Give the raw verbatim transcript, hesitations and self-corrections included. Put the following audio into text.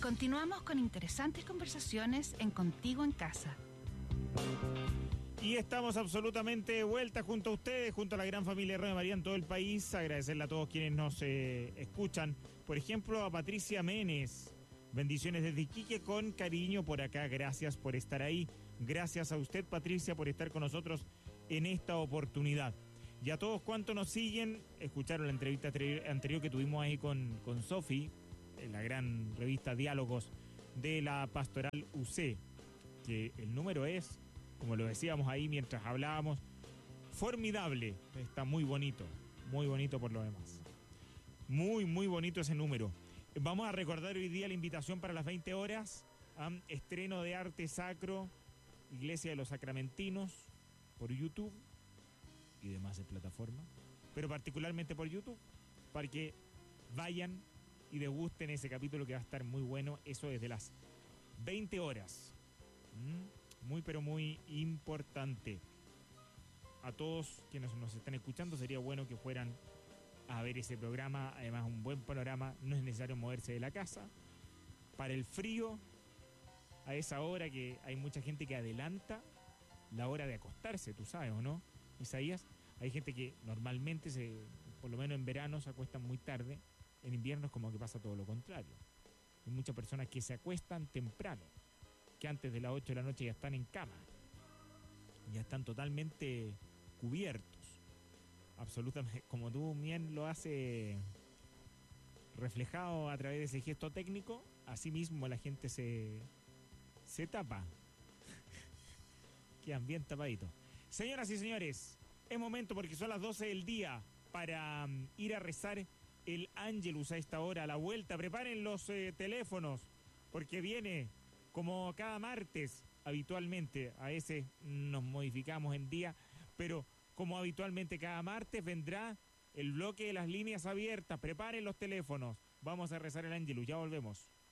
Continuamos con interesantes conversaciones en Contigo en Casa. Y estamos absolutamente de vuelta junto a ustedes, junto a la gran familia de Radio María en todo el país. Agradecerle a todos quienes nos eh, escuchan. Por ejemplo, a Patricia Menes. Bendiciones desde Iquique, con cariño por acá. Gracias por estar ahí. Gracias a usted, Patricia, por estar con nosotros en esta oportunidad. Y a todos cuantos nos siguen, escucharon la entrevista anterior que tuvimos ahí con, con Sofi, en la gran revista Diálogos de la Pastoral U C, que el número es, como lo decíamos ahí mientras hablábamos, formidable. Está muy bonito, muy bonito por lo demás. Muy, muy bonito ese número. Vamos a recordar hoy día la invitación para las veinte horas, ¿eh? Estreno de arte sacro, Iglesia de los Sacramentinos, por YouTube y demás de plataforma, pero particularmente por YouTube, para que vayan y degusten ese capítulo que va a estar muy bueno. Eso desde las veinte horas. ¿Mm? Muy, pero muy importante. A todos quienes nos están escuchando, sería bueno que fueran a ver ese programa. Además, un buen panorama. No es necesario moverse de la casa. Para el frío, a esa hora que hay mucha gente que adelanta la hora de acostarse, tú sabes, ¿o no, Isaías? Hay gente que normalmente, se, por lo menos en verano, se acuestan muy tarde. En invierno es como que pasa todo lo contrario. Hay muchas personas que se acuestan temprano, que antes de las ocho de la noche ya están en cama. Ya están totalmente cubiertos. Absolutamente, como tú bien lo haces reflejado a través de ese gesto técnico, así mismo la gente se, se tapa. Quedan bien tapaditos. Señoras y señores, es momento, porque son las doce del día, para um, ir a rezar el Ángelus a esta hora, a la vuelta. Preparen los eh, teléfonos, porque viene como cada martes, habitualmente. A veces nos modificamos en día, pero como habitualmente cada martes vendrá el bloque de las líneas abiertas. Preparen los teléfonos. Vamos a rezar el Ángelus, ya volvemos.